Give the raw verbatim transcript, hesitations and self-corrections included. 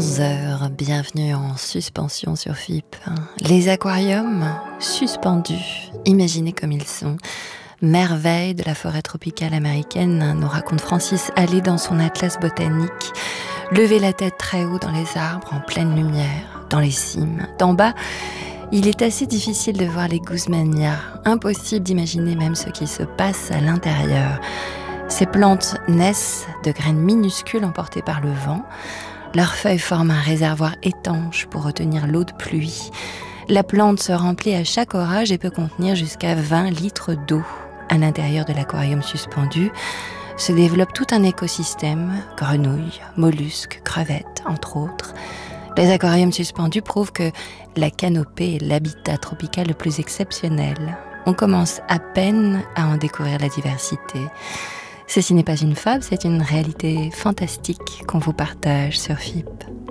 onze heures, bienvenue en suspension sur F I P. Les aquariums suspendus, imaginez comme ils sont. Merveille de la forêt tropicale américaine, nous raconte Francis Allais dans son atlas botanique. Levez la tête très haut dans les arbres, en pleine lumière, dans les cimes. D'en bas, il est assez difficile de voir les Guzmania. Impossible d'imaginer même ce qui se passe à l'intérieur. Ces plantes naissent de graines minuscules emportées par le vent. Leurs feuilles forment un réservoir étanche pour retenir l'eau de pluie. La plante se remplit à chaque orage et peut contenir jusqu'à vingt litres d'eau. À l'intérieur de l'aquarium suspendu se développe tout un écosystème, grenouilles, mollusques, crevettes, entre autres. Les aquariums suspendus prouvent que la canopée est l'habitat tropical le plus exceptionnel. On commence à peine à en découvrir la diversité. Ceci n'est pas une fable, c'est une réalité fantastique qu'on vous partage sur F I P.